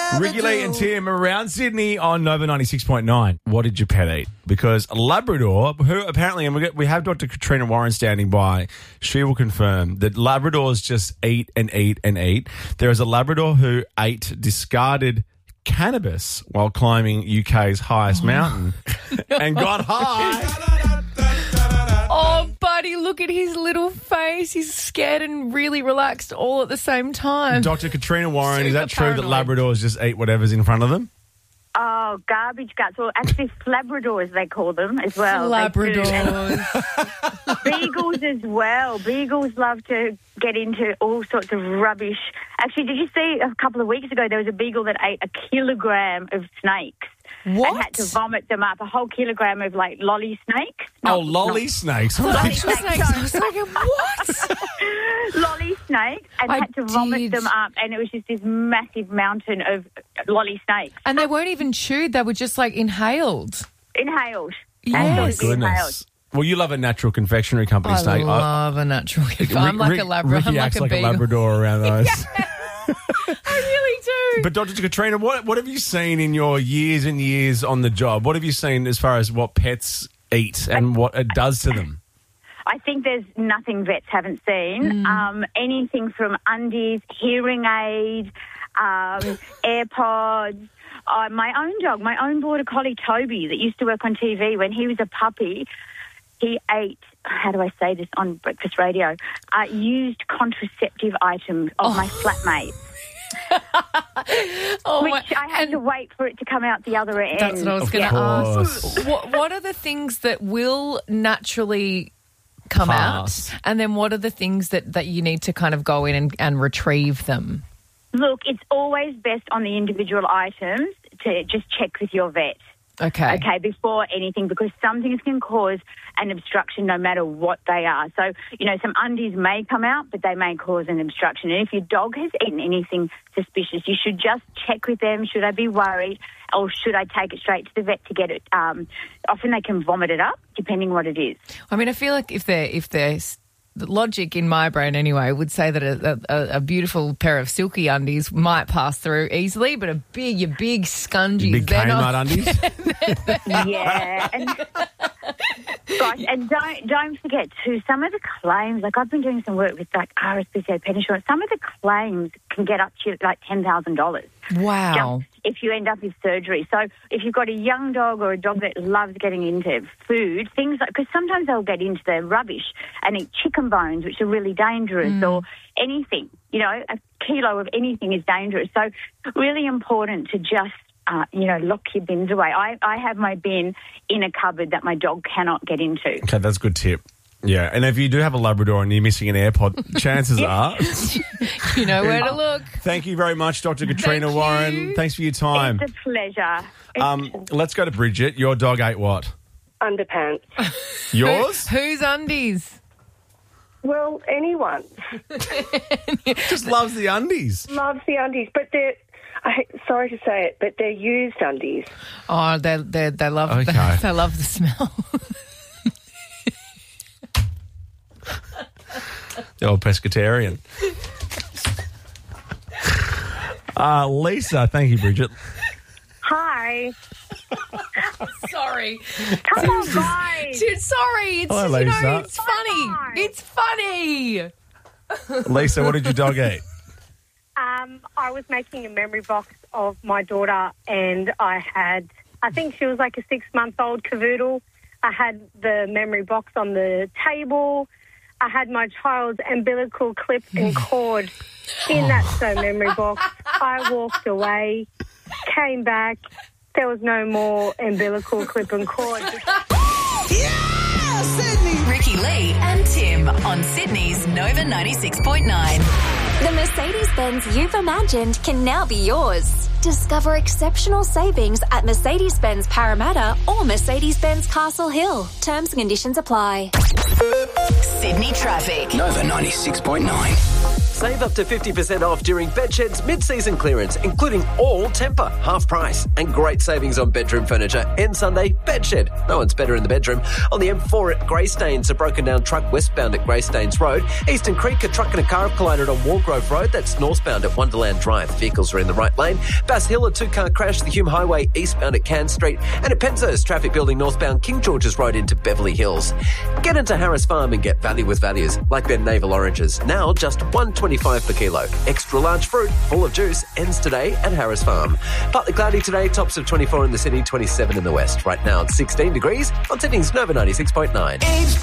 Ricky Lee and Tim around Sydney on Nova 96.9. What did your pet eat? Because a Labrador, who apparently, and we have Dr. Katrina Warren standing by, she will confirm that Labradors just eat and eat and eat. There is a Labrador who ate discarded cannabis while climbing UK's highest mountain and got high. Oh, buddy, look at his little face. He's scared and really relaxed all at the same time. Dr. Katrina Warren, is that Super true that paranoid. Labradors just eat whatever's in front of them? Oh, garbage guts. Well, actually, Labradors, they call them as well. Labradors. Beagles as well. Beagles love to get into all sorts of rubbish. Actually, did you see a couple of weeks ago there was a beagle that ate 1 kilogram of snakes? What? And had to vomit them up, a whole kilogram of, like, lolly snakes. Lolly snakes. Lolly Snakes. snakes. I was like, what? Lolly snakes, and I had to vomit did. them up, and it was just this massive mountain of lolly snakes. And they weren't even chewed. They were just like inhaled. Inhaled. Yes. Absolutely inhaled. Goodness. Well, you love a natural confectionery company, I Snake. love a natural gift. I'm like a Labrador. Ricky I'm like acts a like beagle. a Labrador around those. I really do. But Dr. Katrina, what have you seen in your years and years on the job? What have you seen as far as what pets eat and what it does to them? I think there's nothing vets haven't seen. Anything from undies, hearing aid, AirPods. My own dog, my own border collie Toby, that used to work on TV when he was a puppy, he ate, how do I say this on breakfast radio, used contraceptive items of my flatmate. Which I had to wait for it to come out the other end. That's what I was going to ask. What are the things that will naturally come Pass. out? And then what are the things that you need to kind of go in and retrieve them? Look, it's always best on the individual items to just check with your vet. Okay. Okay, before anything, because some things can cause an obstruction no matter what they are. So, some undies may come out, but they may cause an obstruction. And if your dog has eaten anything suspicious, you should just check with them. Should I be worried, or should I take it straight to the vet to get it? Often they can vomit it up, depending what it is. I mean, I feel like if there's the logic in my brain anyway would say that a beautiful pair of silky undies might pass through easily, but your big scungies, Big they're Kmart not. undies? Yeah, and don't forget too, some of the claims, like I've been doing some work with like RSPCA Pet Insurance, some of the claims can get up to like $10,000. Wow. Just if you end up with surgery. So if you've got a young dog or a dog that loves getting into food, things like, because sometimes they'll get into the rubbish and eat chicken bones, which are really dangerous, or anything, a kilo of anything is dangerous. So really important to just lock your bins away. I have my bin in a cupboard that my dog cannot get into. Okay, that's a good tip. Yeah, and if you do have a Labrador and you're missing an AirPod, chances are... You know where to look. Thank you very much, Dr. Katrina Thank Warren. you. Thanks for your time. It's a pleasure. Let's go to Bridget. Your dog ate what? Underpants. Yours? Whose undies? Well, anyone Just loves the undies. loves the undies, but sorry to say it, but they're used undies. Oh, they love Okay. they love the smell. The old pescatarian. Lisa, thank you, Bridget. Hi. Sorry. Come on, guys. Dude, sorry. It's Hello, Lisa. it's funny. on. It's funny. Lisa, what did your dog eat? I was making a memory box of my daughter, and I think she was like a 6-month-old cavoodle. I had the memory box on the table. I had my child's umbilical clip and cord in that memory box. I walked away, came back. There was no more umbilical clip and cord. Ricky Lee and Tim on Sydney's Nova 96.9. The Mercedes-Benz you've imagined can now be yours. Discover exceptional savings at Mercedes-Benz Parramatta or Mercedes-Benz Castle Hill. Terms and conditions apply. Sydney traffic. Nova 96.9. Save up to 50% off during Bedshed's mid-season clearance, including all Tempur, half price, and great savings on bedroom furniture. End Sunday, Bedshed. No one's better in the bedroom. On the M4 at Greystanes, a broken down truck westbound at Greystanes Road. Eastern Creek, a truck and a car have collided on Wargrove Road. That's northbound at Wonderland Drive. Vehicles are in the right lane. Bass Hill, a two-car crash. The Hume Highway eastbound at Cairns Street. And at Penzos, traffic building northbound King George's Road into Beverly Hills. Get into Harris Farm and get value with values, like their navel oranges. Now just $1.25 per kilo. Extra large fruit, full of juice, ends today at Harris Farm. Partly cloudy today, tops of 24 in the city, 27 in the west. Right now it's 16 degrees on Sydney's Nova 96.9.